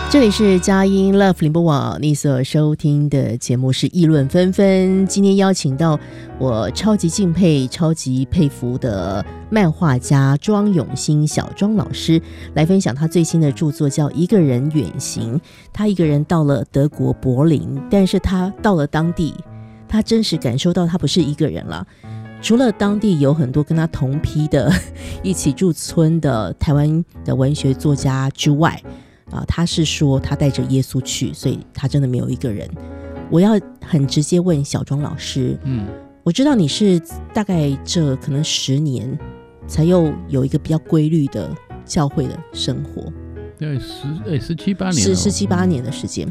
这里是佳音 Love 联播网，你所收听的节目是议论纷纷。今天邀请到我超级敬佩、超级佩服的漫画家庄永新小庄老师，来分享他最新的著作叫《一个人远行》。他一个人到了德国柏林，但是他到了当地，他真实感受到他不是一个人了。除了当地有很多跟他同批的一起驻村的台湾的文学作家之外，他是说他带着耶稣去，所以他真的没有一个人。我要很直接问小庄老师，我知道你是大概这可能10年才有一个比较规律的教会的生活， 对，17、18年， 是17、18年的时间。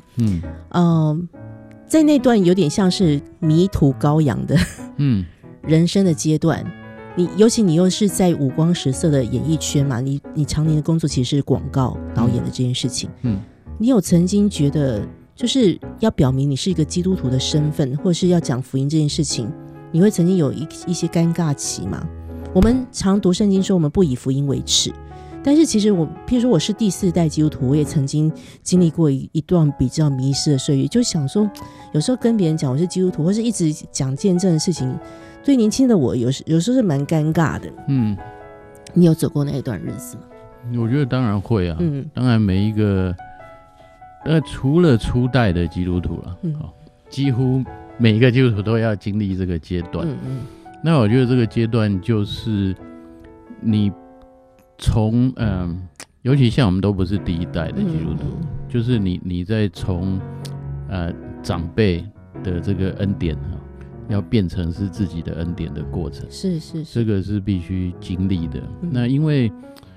在那段有点像是迷途羔羊的人生的阶段，尤其你又是在五光十色的演艺圈嘛，你常年的工作其实是广告导演的这件事情，你有曾经觉得就是要表明你是一个基督徒的身份，或是要讲福音这件事情，你会曾经有一些尴尬期吗？我们常读圣经说我们不以福音为耻，但是其实譬如说我是第4代基督徒，我也曾经经历过一段比较迷失的岁月，就想说有时候跟别人讲我是基督徒，或是一直讲见证的事情，对年轻的我有时候是蛮尴尬的。你有走过那一段日子吗？ 我觉得当然会啊，当然每一个除了初代的基督徒了，几乎每一个基督徒都要经历这个阶段。那我觉得这个阶段就是你从尤其像我们都不是第1代的基督徒，就是你在从长辈的这个恩典要变成是自己的恩典的过程，是这个是必须经历的。那因为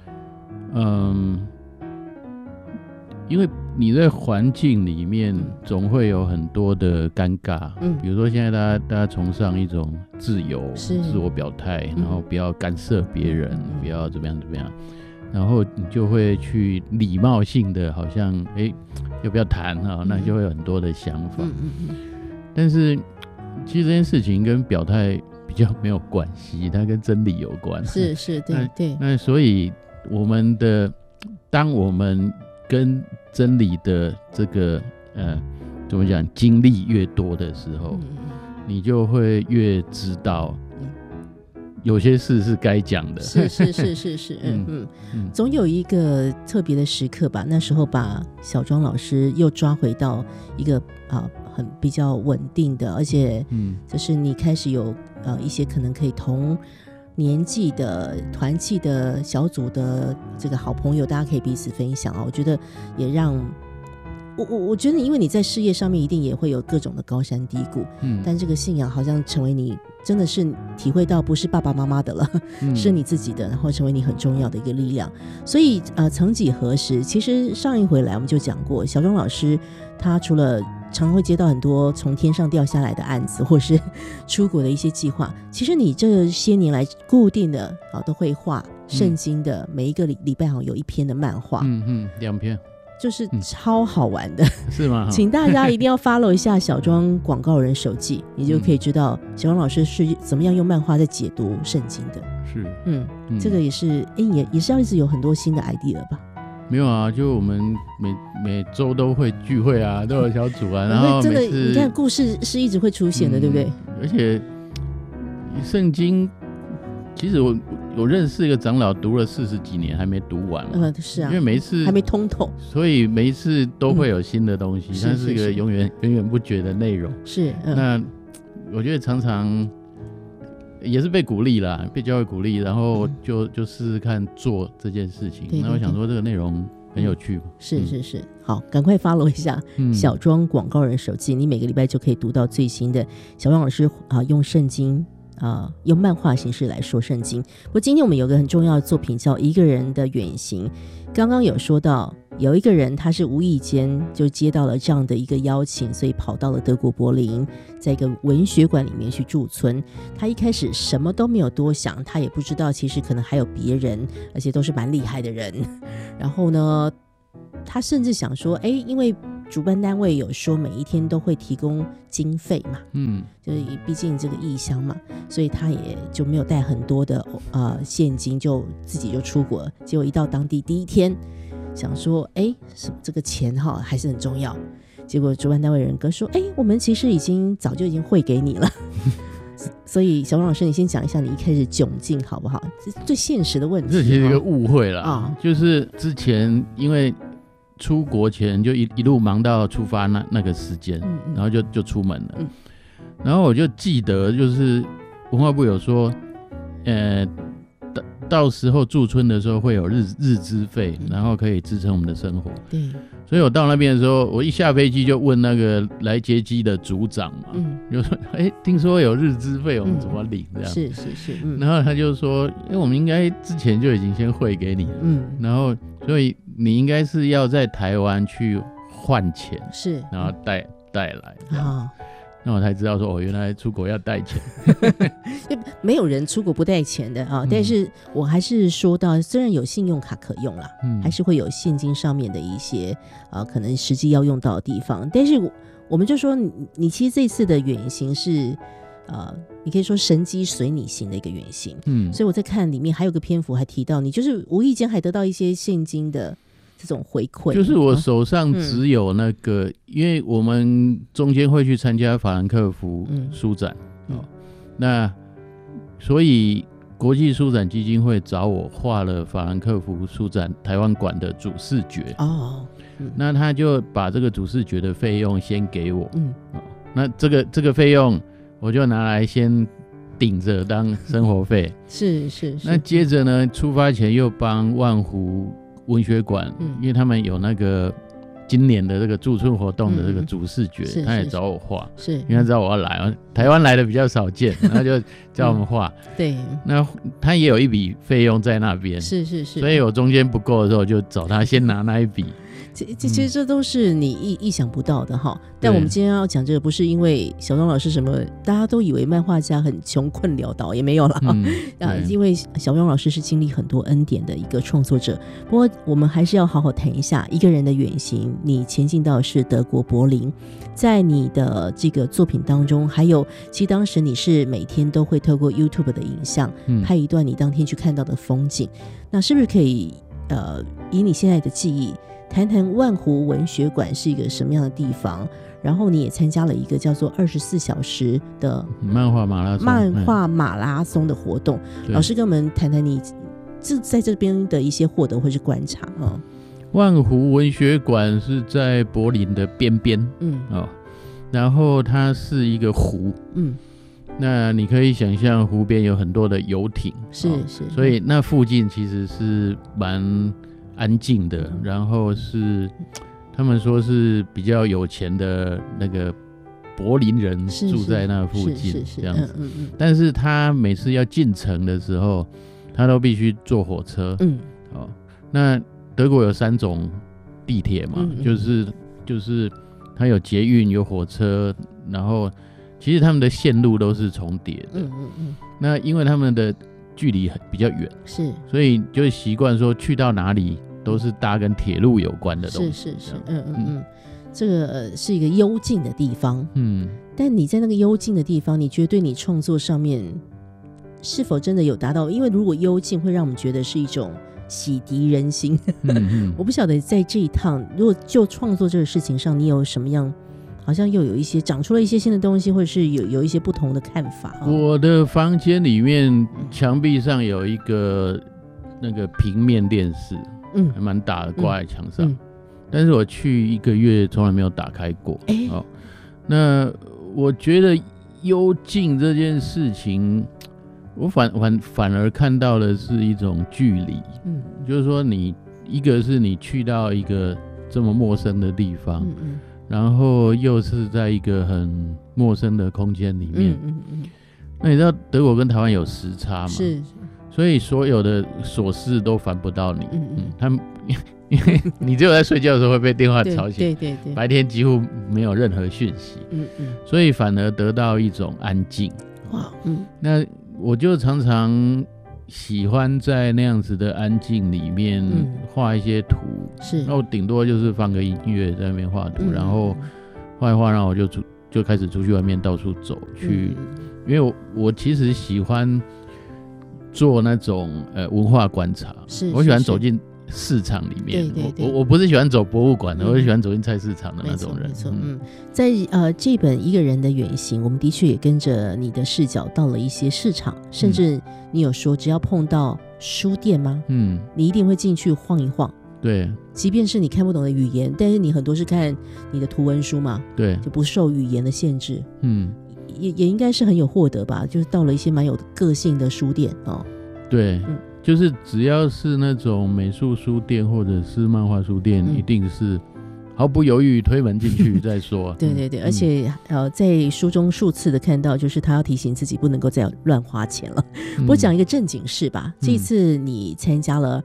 你在环境里面总会有很多的尴尬，比如说现在大家崇尚一种自由、自我表态，然后不要干涉别人，不要怎么样，然后你就会去礼貌性的好像要不要谈啊，那就会有很多的想法。但是其实这件事情跟表态比较没有关系，它跟真理有关。是，对。那所以当我们跟真理的这个怎么讲经历越多的时候，你就会越知道有些事是该讲的。是，总有一个特别的时刻吧，那时候把小庄老师又抓回到一个很比较稳定的，而且就是你开始有一些可能可以同年纪的团契的小组的这个好朋友，大家可以彼此分享我觉得也让我觉得因为你在事业上面一定也会有各种的高山低谷，但这个信仰好像成为你真的是体会到不是爸爸妈妈的了，是你自己的，然后成为你很重要的一个力量。所以曾几何时，其实上一回来我们就讲过，小庄老师他除了常会接到很多从天上掉下来的案子，或是出国的一些计划，其实你这些年来固定的都会画圣经的，每一个礼拜好像有一篇的漫画，2篇，就是超好玩的，是吗？请大家一定要 follow 一下小庄广告人手记，你就可以知道小庄老师是怎么样用漫画在解读圣经的。是，这个也是也是要一直有很多新的 idea 吧。没有啊，就我们每周都会聚会啊，都有小组啊，然后真的你看故事是一直会出现的，对不对？而且圣经其实我认识一个长老读了40几年还没读完嘛，是啊，因为每一次还没通透，所以每一次都会有新的东西，它是一个源源不绝的内容。是，那我觉得常常也是被鼓励啦，被教会鼓励，然后就试试看做这件事情。那我想说这个内容很有趣吧？是，好，赶快 follow 一下小庄广告人手记，你每个礼拜就可以读到最新的小庄老师用圣经用漫画形式来说圣经。不过今天我们有个很重要的作品叫《一个人的远行》，刚刚有说到有一个人他是无意间就接到了这样的一个邀请，所以跑到了德国柏林，在一个文学馆里面去驻村。他一开始什么都没有多想，他也不知道其实可能还有别人，而且都是蛮厉害的人。然后呢，他甚至想说因为主办单位有说每一天都会提供经费嘛，就是毕竟这个异乡嘛，所以他也就没有带很多的现金，就自己就出国。结果一到当地第一天想说这个钱还是很重要，结果主办单位人哥说我们其实早就已经汇给你了所以小王老师你先讲一下你一开始窘境好不好，这是最现实的问题。 这其实一个误会啦，就是之前因为出国前就一路忙到出发那个时间，然后就出门了，然后我就记得就是文化部有说到时候驻村的时候会有日资费，然后可以支撑我们的生活。对，所以我到那边的时候，我一下飞机就问那个来接机的组长嘛，就说听说有日资费，我们怎么领这样？是，然后他就说，因为我们应该之前就已经先汇给你了，然后所以你应该是要在台湾去换钱，是，然后带来。那我才知道说原来出国要带钱没有人出国不带钱的但是我还是说到虽然有信用卡可用啦，还是会有现金上面的一些可能实际要用到的地方，但是我们就说你其实这次的远行是你可以说神机随你行的一个远行，所以我在看里面还有个篇幅还提到你就是无意间还得到一些现金的这种回馈， 就是我手上只有那个因为我们中间会去参加法兰克福书展，那所以国际书展基金会找我画了法兰克福书展台湾馆的主视觉那他就把这个主视觉的费用先给我，那这个费用我就拿来先顶着当生活费是那接着呢出发前又帮万湖文学馆因为他们有那个今年的这个驻村活动的这个主视觉他也找我画，是因为他知道我要来台湾来的比较少见然后就叫我们画对，那他也有一笔费用在那边是所以我中间不够的时候就找他先拿那一笔其实这都是你意想不到的哈。但我们今天要讲这个不是因为小庄老师什么大家都以为漫画家很穷困潦倒，也没有啦因为小庄老师是经历很多恩典的一个创作者。不过我们还是要好好谈一下一个人的远行，你前进到的是德国柏林，在你的这个作品当中还有其实当时你是每天都会透过 YouTube 的影像拍一段你当天去看到的风景，那是不是可以以你现在的记忆谈谈万湖文学馆是一个什么样的地方，然后你也参加了一个叫做24小时的漫画马拉松的活动，老师跟我们谈谈你在这边的一些获得或是观察万湖文学馆是在柏林的边边然后它是一个湖那你可以想象湖边有很多的游艇是所以那附近其实是蛮安静的，然后是他们说是比较有钱的那个柏林人住在那附近这样子但是他每次要进城的时候他都必须坐火车那德国有3种地铁嘛就是它有捷运有火车，然后其实他们的线路都是重叠的那因为他们的距离比较远是所以就习惯说去到哪里都是搭跟铁路有关的东西是这个是一个幽静的地方但你在那个幽静的地方你觉得对你创作上面是否真的有达到，因为如果幽静会让我们觉得是一种洗涤人心我不晓得在这一趟如果就创作这个事情上你有什么样好像又有一些长出了一些新的东西，或者是有一些不同的看法我的房间里面墙壁上有一个那个平面电视还蛮大的挂在墙上但是我去1个月从来没有打开过那我觉得幽静这件事情我反而看到的是一种距离就是说你一个是你去到一个这么陌生的地方然后又是在一个很陌生的空间里面那你知道德国跟台湾有时差吗？是所以所有的琐事都烦不到你他们因为你只有在睡觉的时候会被电话吵醒对白天几乎没有任何讯息所以反而得到一种安静那我就常常喜欢在那样子的安静里面画一些图是那我顶多就是放个音乐在那边画图然后画一画然后我就开始出去外面到处走去因为我其实喜欢做那种文化观察是我喜欢走进市场里面。 对对对， 我不是喜欢走博物馆的，我是喜欢走进菜市场的那种人。 没错，在这本一个人的远行，我们的确也跟着你的视角到了一些市场，甚至你有说只要碰到书店吗？你一定会进去晃一晃。 对， 即便是你看不懂的语言，但是你很多是看你的图文书嘛， 对， 就不受语言的限制。也应该是很有获得吧，就是到了一些蛮有个性的书店哦。 对，就是只要是那种美术书店或者是漫画书店，一定是毫不犹豫推门进去再说。 对对对，而且在书中数次的看到，就是他要提醒自己不能够再乱花钱了。我讲一个正经事吧，这次你参加了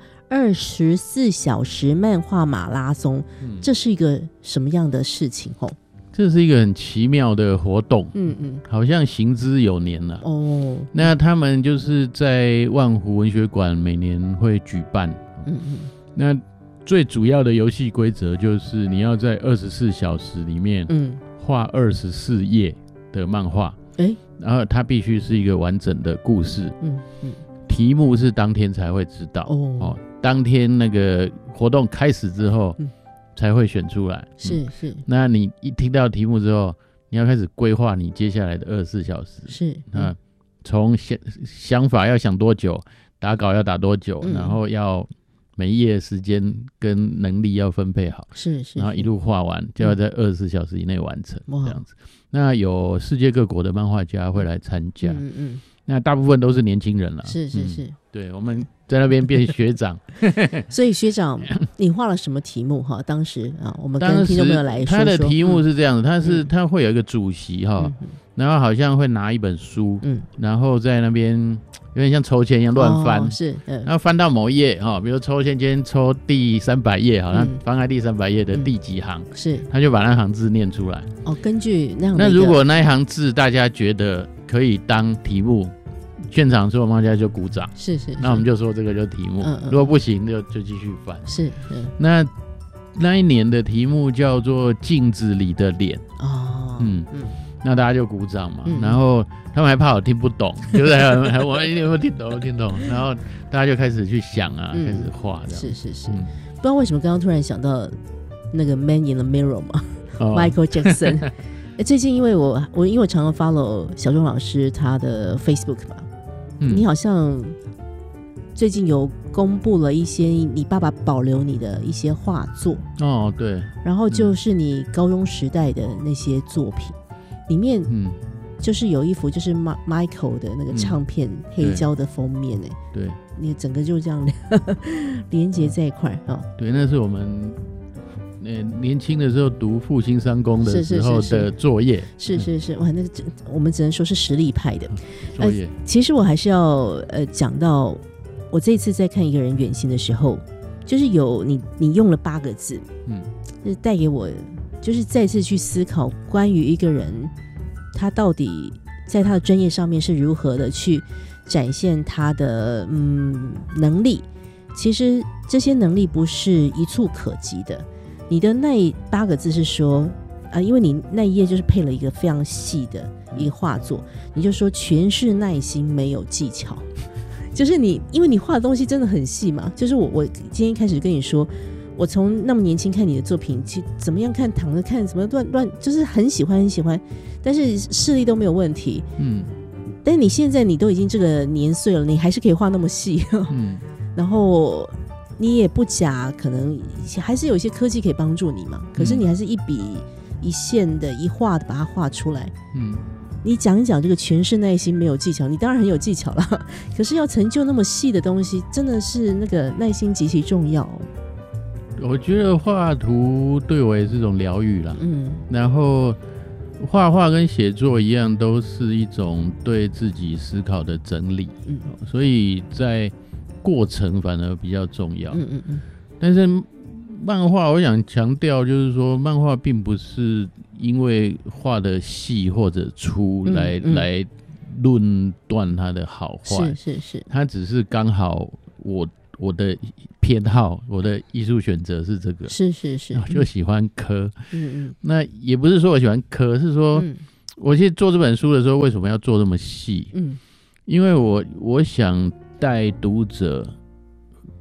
24小时漫画马拉松，这是一个什么样的事情？ 这是一个很奇妙的活动，好像行之有年了。那他们就是在万湖文学馆每年会举办，那最主要的游戏规则就是你要在24小时里面画24页的漫画，然后它必须是一个完整的故事，题目是当天才会知道，当天那个活动开始之后才会选出来。是。那你一听到题目之后，你要开始规划你接下来的24小时。是。那从想法要想多久，打稿要打多久，然后要每一页时间跟能力要分配好。是。然后一路画完，就要在24小时以内完成，这样子。那有世界各国的漫画家会来参加。那大部分都是年轻人了。是。对，我们在那边变学长。 所以学长，你画了什么题目？当时我们跟听众朋友来说说。 他的题目是这样的，他会有一个主席然后好像会拿一本书，然后在那边有点像抽签一样乱翻，然后翻到某一页比如抽签，今天抽第300页，好像翻开第300页的第几行，他就把那行字念出来。根据那样的。那如果那一行字大家觉得可以当题目，现场所有漫画家就鼓掌。是。那我们就说这个就是题目。如果不行就继续翻。是。那一年的题目叫做镜子里的脸。那大家就鼓掌嘛，然后他们还怕我听不懂，就是我有没有听懂？然后大家就开始去想开始画。是。 不知道为什么刚刚突然想到那个 Man in the Mirror 嘛，Michael Jackson。最近因为我常常 follow 小钟老师他的 Facebook 嘛，你好像最近有公布了一些你爸爸保留你的一些画作。 对。 然后就是你高中时代的那些作品。里面就是有一幅就是 Michael 的那个唱片黑胶的封面。对，你整个就这样连接在一块。 对，那是我们年轻的时候读复兴商工的时候的作业。是。哇，那个我们只能说是实力派的作业。其实我还是要讲到我这次在看一个人远行的时候，就是有你用了8个字，就是带给我就是再次去思考关于一个人他到底在他的专业上面是如何的去展现他的能力。其实这些能力不是一触可及的。你的那8个字是说因为你那一页就是配了一个非常细的一个画作，你就说全是耐心没有技巧。就是因为你画的东西真的很细嘛，就是我今天开始跟你说，我从那么年轻看你的作品，其实怎么样看，躺着看，什么乱，就是很喜欢，但是视力都没有问题。但是你现在你都已经这个年岁了，你还是可以画那么细。然后你也不假，可能还是有一些科技可以帮助你嘛。可是你还是一笔一线的一画的把它画出来。你讲一讲这个全是耐心没有技巧，你当然很有技巧了，可是要成就那么细的东西，真的是那个耐心极其重要。 我觉得画图对我也是一种疗愈啦。然后画画跟写作一样，都是一种对自己思考的整理。所以在过程反而比较重要。但是漫画我想强调就是说，漫画并不是因为画的细或者粗来论断它的好坏。是它只是刚好我的偏好，我的艺术选择是这个。是我就喜欢刻。那也不是说我喜欢刻，是说我去做这本书的时候为什么要做这么细。因为我想带读者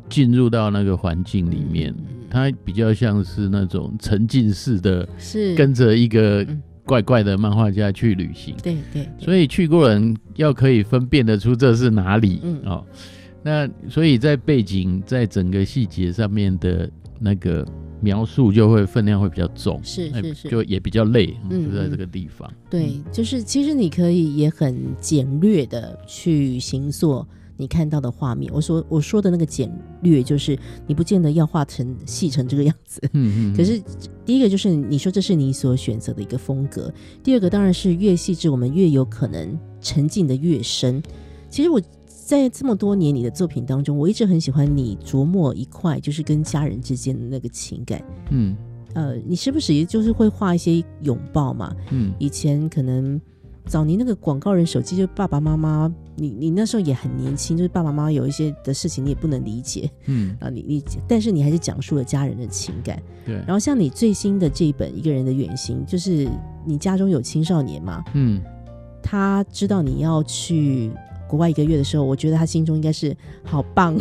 进入到那个环境里面，它比较像是那种沉浸式的，是跟着一个怪怪的漫画家去旅行。 对对， 所以去过人要可以分辨得出这是哪里。那所以在背景在整个细节上面的那个描述就会分量会比较重， 是， 就也比较累，就在这个地方。 对，就是其实你可以也很简略的去形塑你看到的画面。我说的那个简略，就是你不见得要画成细成这个样子。可是第一个就是你说这是你所选择的一个风格，第二个当然是越细致，我们越有可能沉浸的越深。其实我在这么多年你的作品当中，我一直很喜欢你琢磨一块就是跟家人之间的那个情感。你时不时也就是会画一些拥抱嘛。以前可能早年那个广告人手机，就爸爸妈妈，你那时候也很年轻，就是爸爸妈妈有一些的事情你也不能理解。但是你还是讲述了家人的情感。 对。 然后像你最新的这一本《一个人的远行》，就是你家中有青少年嘛。他知道你要去国外1个月的时候，我觉得他心中应该是好棒。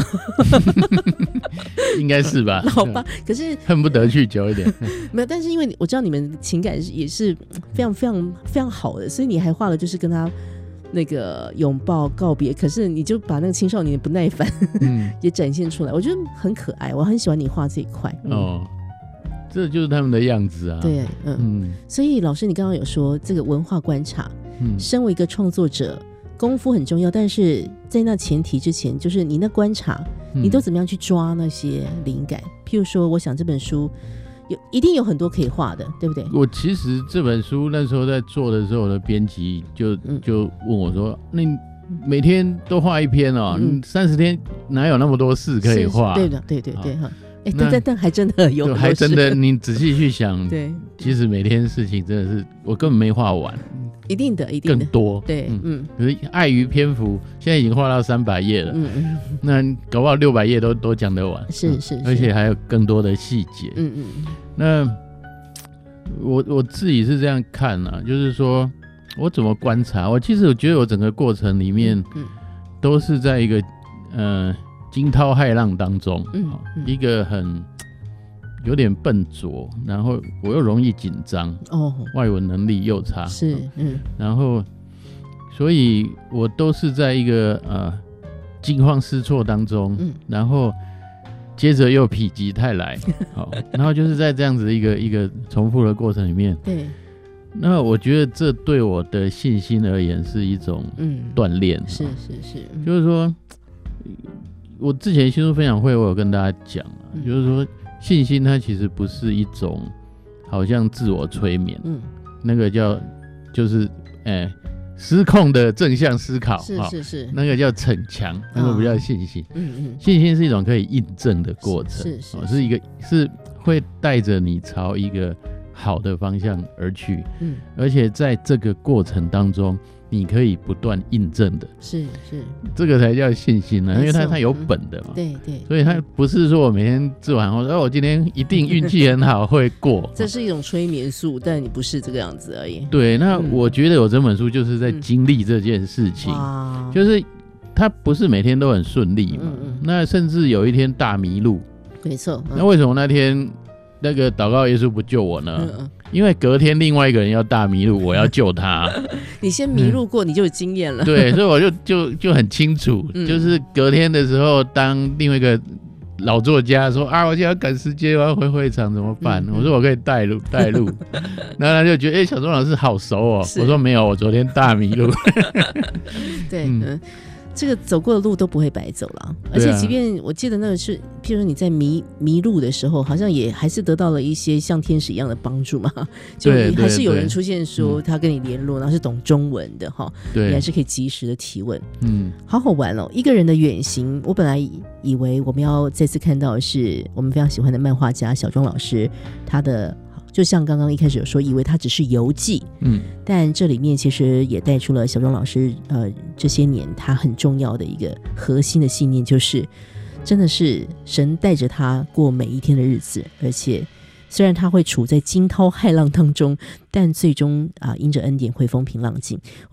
应该是吧。 好棒。可是恨不得去久一点。 没有，但是因为我知道你们情感也是非常非常非常好的，所以你还画了就是跟他那个拥抱告别，可是你就把那个青少年的不耐烦也展现出来，我觉得很可爱，我很喜欢你画这一块。 这就是他们的样子啊。 对。所以老师你刚刚有说这个文化观察，身为一个创作者功夫很重要，但是在那前提之前，就是你那观察，你都怎么样去抓那些灵感？譬如说我想这本书一定有很多可以画的，对不对？ 我其实这本书那时候在做的时候，我的编辑就问我说，那你每天都画一篇哦，30天哪有那么多事可以画？ 对的，对哈。但还真的有很多事， 还真的，你仔细去想，对，其实每天事情真的是我根本没画完。 一定的更多。对。可是碍于篇幅，现在已经画到300页了。那搞不好600页都讲得完。 是。 而且还有更多的细节。那我自己是这样看啊，就是说我怎么观察，其实我觉得我整个过程里面都是在一个惊涛骇浪当中，一个很有点笨拙，然后我又容易紧张，外文能力又差， 是， 然后所以我都是在一个惊慌失措当中，然后接着又否极泰来，然后就是在这样子一个重复的过程里面， 对。 那我觉得这对我的信心而言是一种锻炼， 是， 就是说。我之前新书分享会我有跟大家讲就是说信心它其实不是一种好像自我催眠，那个就是失控的正向思考，是那个叫逞强，那个不叫信心。信心是一种可以印证的过程，是会带着你朝一个好的方向而去，而且在这个过程当中你可以不断印证的，是这个才叫信心因为它有本的嘛， 对， 所以它不是说我每天自我喊话我今天一定运气很好会过， 这是一种催眠术，但你不是这个样子而已。 对，那我觉得我这本书就是在经历这件事情，就是它不是每天都很顺利嘛，那甚至有一天大迷路， 没错。 那为什么那天那个祷告耶稣不救我呢？因为隔天另外一个人要大迷路，我要救他。 你先迷路过，你就有经验了。 对，所以我就很清楚，就是隔天的时候，当另外一个老作家说我现在要赶时间，我要回会场怎么办？我说我可以带路，然后他就觉得小钟老师好熟哦。我说没有，我昨天大迷路。 对，这个走过的路都不会白走了，而且即便我记得那个是，譬如说你在迷路的时候，好像也还是得到了一些像天使一样的帮助嘛，就还是有人出现说他跟你联络，然后是懂中文的哈，你还是可以及时的提问，好好玩哦。一个人的远行，我本来以为我们要再次看到的是我们非常喜欢的漫画家小庄老师，他的。就像刚刚一开始有说，以为它只是游记，但这里面其实也带出了小庄老师这些年他很重要的一个核心的信念，就是真的是神带着他过每一天的日子，而且虽然他会处在惊涛骇浪当中，但最终因着恩典会风平浪静。